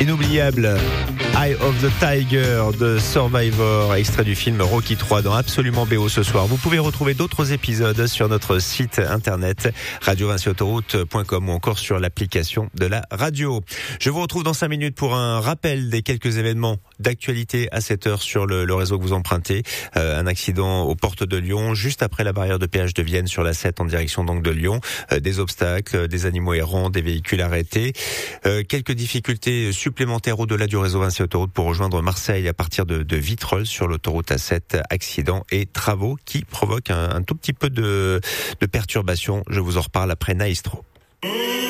Inoubliable, Eye of the Tiger de Survivor, extrait du film Rocky 3 dans Absolument BO ce soir. Vous pouvez retrouver d'autres épisodes sur notre site internet radio-autoroute.com ou encore sur l'application de la radio. Je vous retrouve dans 5 minutes pour un rappel des quelques événements d'actualité à 7 heures sur le réseau que vous empruntez. Un accident aux portes de Lyon, juste après la barrière de péage de Vienne sur la 7 en direction donc de Lyon. Des obstacles, des animaux errants, des véhicules arrêtés. Quelques difficultés supplémentaires au-delà du réseau Vinci Autoroute pour rejoindre Marseille à partir de Vitrolles sur l'autoroute A7. Accidents et travaux qui provoquent un tout petit peu de perturbations. Je vous en reparle après Naïstro.